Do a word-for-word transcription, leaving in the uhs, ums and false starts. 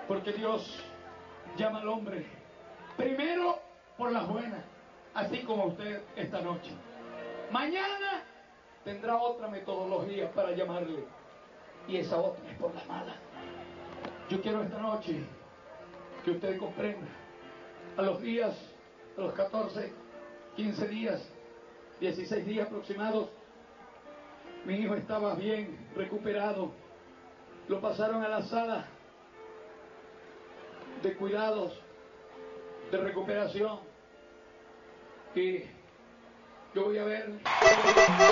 Porque Dios llama al hombre primero por las buenas, así como usted esta noche. Mañana tendrá otra metodología para llamarle, y esa otra es por las malas. Yo quiero esta noche que usted comprenda. A los días, a los catorce, quince días, dieciséis días aproximados, mi hijo estaba bien recuperado. Lo pasaron a la sala de cuidados, de recuperación, y yo voy a ver